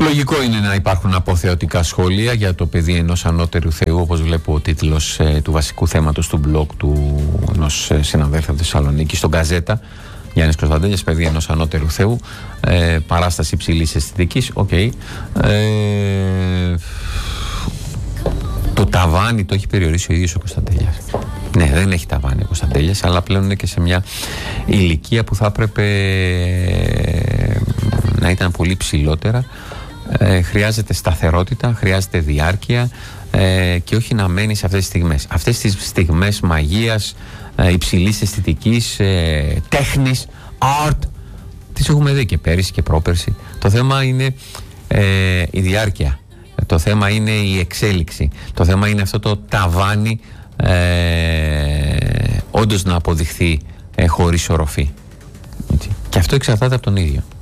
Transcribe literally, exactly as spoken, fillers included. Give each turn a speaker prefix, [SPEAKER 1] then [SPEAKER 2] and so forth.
[SPEAKER 1] Λογικό είναι να υπάρχουν αποθεωτικά σχόλια για το παιδί ενός ανώτερου θεού, όπως βλέπω ο τίτλος ε, του βασικού θέματος του blog του ενός ε, συναδέλφου από τη Θεσσαλονίκη, στον Γκαζέτα. Γιάννης Κωνσταντέλιας, παιδί ενός ανώτερου θεού, ε, παράσταση υψηλής αισθητικής. Οκ. Okay. Ε, το ταβάνι το έχει περιορίσει ο ίδιος ο Κωνσταντέλιας. Ναι, δεν έχει ταβάνι ο Κωνσταντέλιας, αλλά πλέον είναι και σε μια ηλικία που θα έπρεπε να ήταν πολύ ψηλότερα. Ε, χρειάζεται σταθερότητα, χρειάζεται διάρκεια ε, και όχι να μένει σε αυτές τις στιγμές. Αυτές τις στιγμές μαγείας, ε, υψηλής αισθητικής, ε, τέχνης, art, τις έχουμε δει και πέρυσι και πρόπερσι. Το θέμα είναι ε, η διάρκεια. Το θέμα είναι η εξέλιξη. Το θέμα είναι αυτό το ταβάνι ε, όντως να αποδειχθεί ε, χωρίς οροφή. Έτσι. Και αυτό εξαρτάται από τον ίδιο.